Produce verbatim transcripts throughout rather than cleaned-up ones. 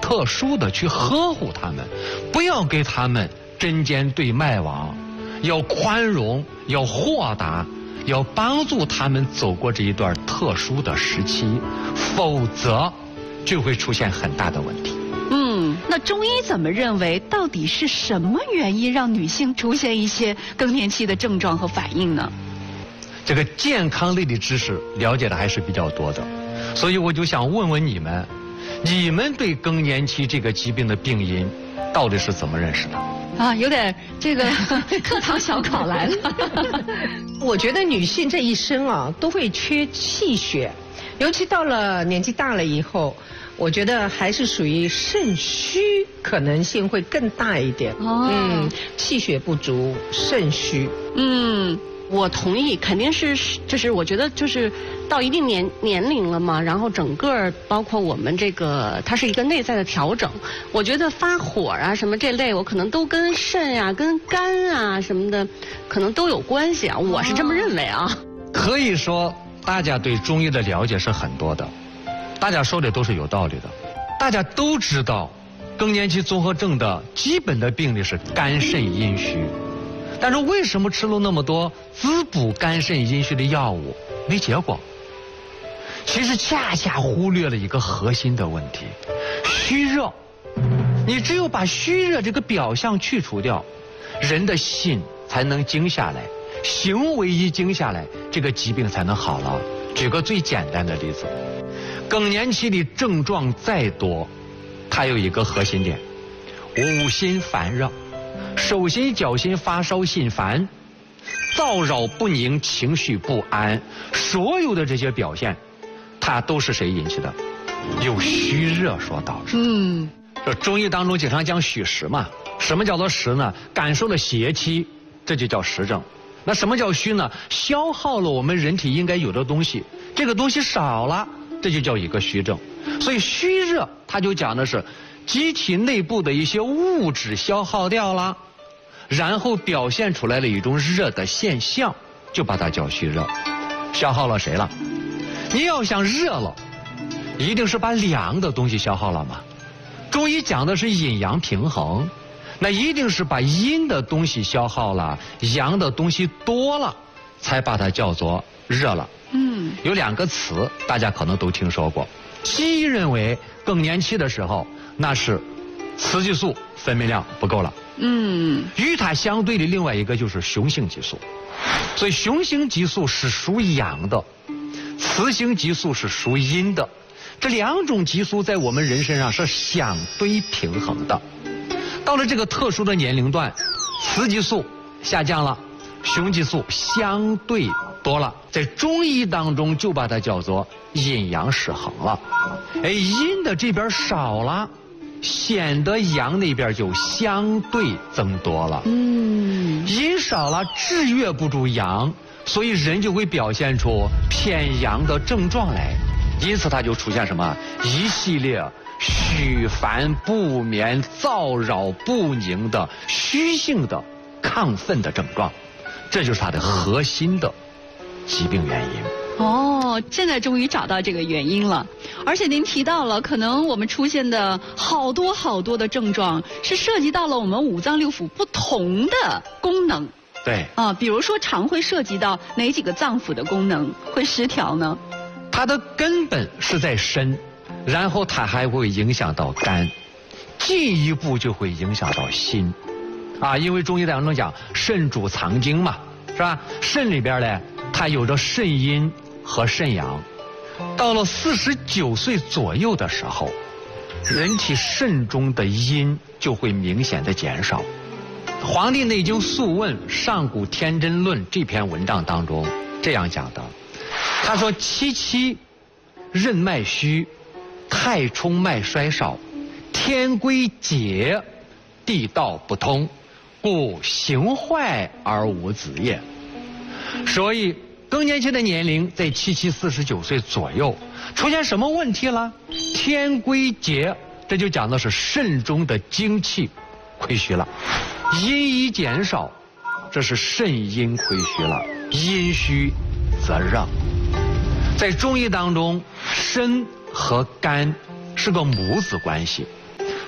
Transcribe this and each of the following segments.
特殊的去呵护他们，不要给他们针尖对麦芒，要宽容，要豁达，要帮助他们走过这一段特殊的时期，否则就会出现很大的问题。 嗯，那中医怎么认为，到底是什么原因让女性出现一些更年期的症状和反应呢？ 这个健康类的知识了解的还是比较多的，所以我就想问问你们，你们对更年期这个疾病的病因到底是怎么认识的？ 啊，有点这个课堂小考来了。 我觉得女性这一生啊都会缺气血，尤其到了年纪大了以后，我觉得还是属于肾虚可能性会更大一点。 哦， 嗯，气血不足，肾虚。 嗯。我同意，肯定是就是我觉得就是到一定年年龄了嘛，然后整个包括我们这个它是一个内在的调整。我觉得发火啊什么这类，我可能都跟肾啊、跟肝啊什么的，可能都有关系啊。我是这么认为啊。 可以说，大家对中医的了解是很多的，大家说的都是有道理的。大家都知道，更年期综合症的基本的病理是肝肾阴虚。但是为什么吃了那么多滋补肝肾阴虚的药物没结果？其实恰恰忽略了一个核心的问题：虚热。你只有把虚热这个表象去除掉，人的心才能静下来，行为一静下来，这个疾病才能好了。举个最简单的例子，更年期的症状再多，它有一个核心点：五心烦热。手心脚心发烧心烦，燥扰不宁，情绪不安，所有的这些表现，它都是谁引起的？有虚热所导致。 嗯， 这中医当中经常讲虚实嘛。什么叫做实呢？感受了邪气，这就叫实症。那什么叫虚呢？消耗了我们人体应该有的东西，这个东西少了，这就叫一个虚症。所以虚热，它就讲的是机体内部的一些物质消耗掉了，然后表现出来了一种热的现象，就把它叫虚热。消耗了谁了？你要想热了，一定是把凉的东西消耗了嘛。中医讲的是阴阳平衡，那一定是把阴的东西消耗了，阳的东西多了，才把它叫做热了。 嗯， 有两个词大家可能都听说过。西医认为更年期的时候，那是雌激素分泌量不够了。 嗯， 与它相对的另外一个就是雄性激素。所以雄性激素是属阳的，雌性激素是属阴的。这两种激素在我们人身上是相对平衡的。到了这个特殊的年龄段，雌激素下降了，雄激素相对多了，在中医当中就把它叫做阴阳失衡了。哎，阴的这边少了，显得阳那边就相对增多了。 嗯， 阴少了，制约不住阳，所以人就会表现出偏阳的症状来。因此它就出现什么一系列虚烦不眠、燥扰不宁的虚性的亢奋的症状，这就是它的核心的疾病原因。 哦，现在终于找到这个原因了。而且您提到了，可能我们出现的好多好多的症状是涉及到了我们五脏六腑不同的功能。 对啊，比如说常会涉及到哪几个脏腑的功能会失调呢？ 它的根本是在肾，然后它还会影响到肝，进一步就会影响到心。啊，因为中医当中讲肾主藏精嘛，是吧？肾里边呢，它有着肾阴和肾阳。到了四十九岁左右的时候，人体肾中的阴就会明显的减少。《黄帝内经素问·上古天真论》这篇文章当中这样讲的，他说：七七任脉虚，太冲脉衰少，天规节，地道不通，故形坏而无子也。所以更年期的年龄在七七四十九岁左右，出现什么问题了？天规节，这就讲的是肾中的精气亏虚了，阴一减少，这是肾阴亏虚了，阴虚则热。在中医当中，肾和肝是个母子关系，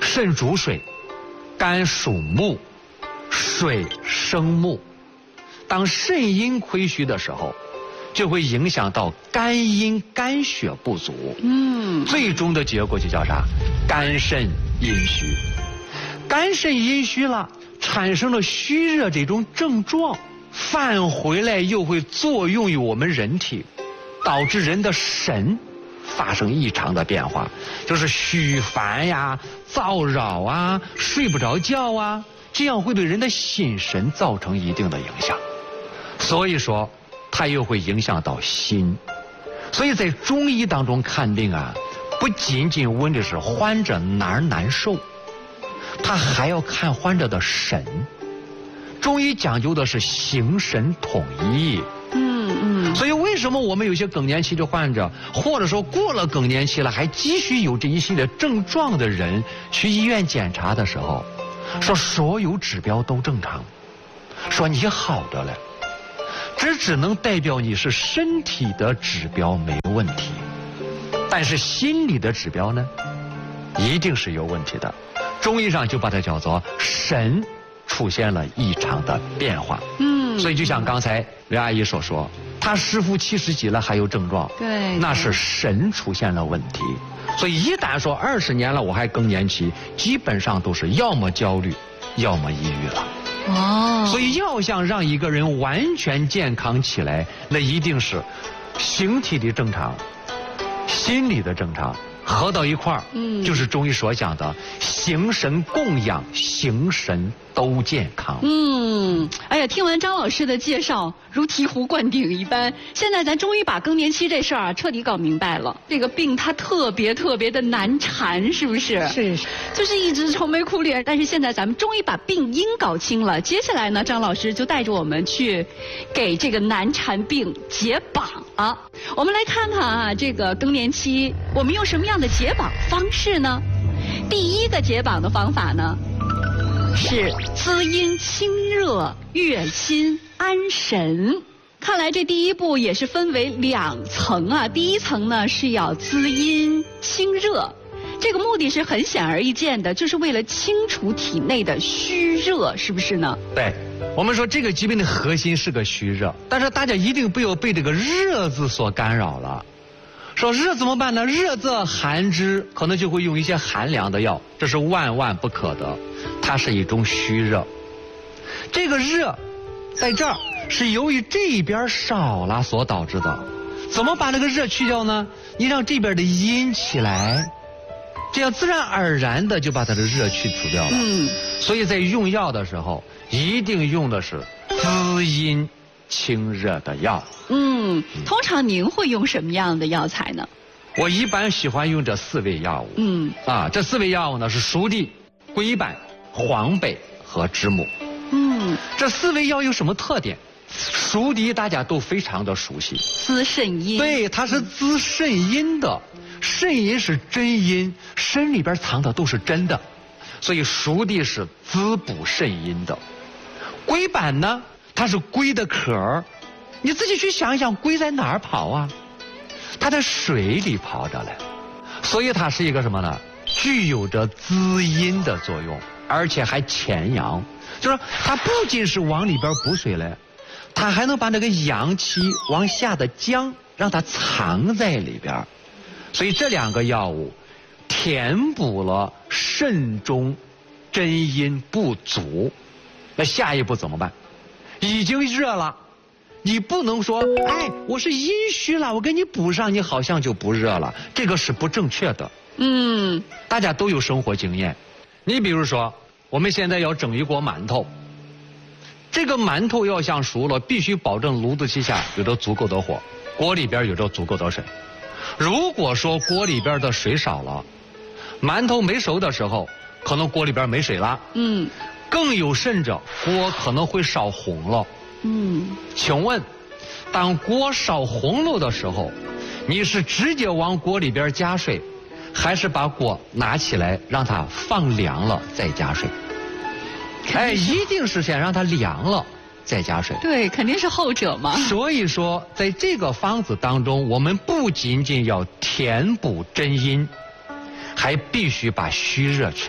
肾主水，肝属木，水生木。当肾阴亏虚的时候，就会影响到肝阴肝血不足。嗯，最终的结果就叫啥？肝肾阴虚。肝肾阴虚了，产生了虚热这种症状，返回来又会作用于我们人体，导致人的神发生异常的变化，就是虚烦呀、躁扰啊、睡不着觉啊，这样会对人的心神造成一定的影响。所以说它又会影响到心。所以在中医当中看病啊，不仅仅问的是患者哪儿难受，他还要看患者的神。中医讲究的是形神统一。嗯嗯。所以为什么我们有些更年期的患者，或者说过了更年期了还继续有这一系列症状的人，去医院检查的时候，说所有指标都正常，说你好的了，这只能代表你是身体的指标没问题，但是心理的指标呢，一定是有问题的。中医上就把它叫做神出现了异常的变化。嗯，所以就像刚才刘阿姨所说，她师傅七十几了还有症状， 对， 那是神出现了问题。所以一旦说二十年了我还更年期，基本上都是要么焦虑，要么抑郁了。哦，所以要想让一个人完全健康起来，那一定是形体的正常，心理的正常合到一块儿，嗯，就是中医所讲的形神供养，形神都健康。 嗯，哎呀，听完张老师的介绍，如醍醐灌顶一般。现在咱终于把更年期这事儿啊彻底搞明白了。这个病它特别特别的难缠，是不是？ 是是。 就是一直愁眉苦脸，但是现在咱们终于把病因搞清了。接下来呢，张老师就带着我们去给这个难缠病解绑啊。我们来看看啊，这个更年期我们用什么样的解绑方式呢？第一个解绑的方法呢，是滋阴清热、悦心安神。看来这第一步也是分为两层啊。第一层呢是要滋阴清热，这个目的是很显而易见的，就是为了清除体内的虚热，是不是呢？ 对，我们说这个疾病的核心是个虚热，但是大家一定不要被这个热字所干扰了。说热怎么办呢？热则寒之，可能就会用一些寒凉的药，这是万万不可的，它是一种虚热。这个热在这儿是由于这一边少了所导致的。怎么把那个热去掉呢？你让这边的阴起来，这样自然而然的就把它的热去除掉了。嗯，所以在用药的时候一定用的是滋阴清热的药。 嗯，通常您会用什么样的药材呢？ 我一般喜欢用这四味药物。嗯，啊，这四味药物呢是熟地、龟板、黄柏和知母。嗯，这四味药有什么特点？熟地大家都非常的熟悉， 滋肾阴。 对，它是滋肾阴的，肾阴是真阴，肾里边藏的都是真的，所以熟地是滋补肾阴的。龟板呢，它是龟的壳，你自己去想一想，龟在哪儿跑啊？它在水里跑着嘞，所以它是一个什么呢？具有着滋阴的作用，而且还潜阳，就是说它不仅是往里边补水嘞，它还能把那个阳气往下的降，让它藏在里边。所以这两个药物填补了肾中真阴不足。那下一步怎么办？已经热了，你不能说哎我是阴虚了，我给你补上，你好像就不热了，这个是不正确的。嗯，大家都有生活经验。你比如说我们现在要蒸一锅馒头，这个馒头要想熟了，必须保证炉子气下有着足够的火，锅里边有着足够的水。如果说锅里边的水少了，馒头没熟的时候可能锅里边没水了。嗯，更有甚者，锅可能会烧红了。嗯，请问当锅烧红了的时候，你是直接往锅里边加水，还是把锅拿起来让它放凉了再加水？哎，一定是先让它凉了再加水。 对，肯定是后者嘛。 所以说在这个方子当中，我们不仅仅要填补真阴，还必须把虚热去